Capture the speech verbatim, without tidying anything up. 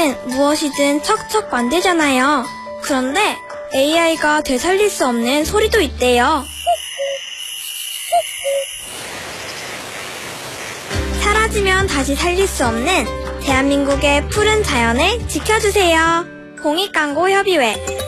에이아이는 무엇이든 척척 만들잖아요. 그런데 에이아이가 되살릴 수 없는 소리도 있대요. 사라지면 다시 살릴 수 없는 대한민국의 푸른 자연을 지켜주세요. 공익광고협의회